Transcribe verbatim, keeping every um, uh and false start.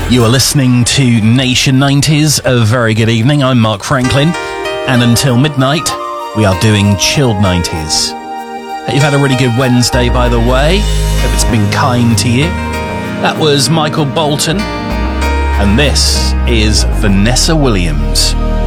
You are listening to Nation nineties. A very good evening. I'm Mark Franklin. And until midnight, we are doing chilled nineties. Hope you've had a really good Wednesday, by the way. Hope it's been kind to you. That was Michael Bolton. And this is Vanessa Williams.